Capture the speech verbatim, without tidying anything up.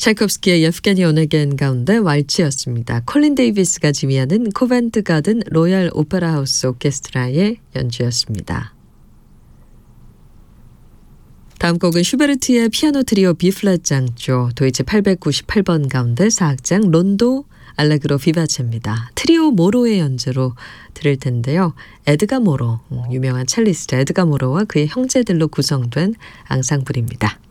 차이콥스키의 예프게니 오네겐 가운데 왈츠였습니다. 콜린 데이비스가 지휘하는 코벤트 가든 로얄 오페라 하우스 오케스트라의 연주였습니다. 다음 곡은 슈베르트의 피아노 트리오 B플랫 장조 도이체 팔백구십팔 번 가운데 사 악장 론도 알레그로 비바체입니다. 트리오 모로의 연주로 들을 텐데요. 에드가 모로, 유명한 첼리스트 에드가 모로와 그의 형제들로 구성된 앙상블입니다.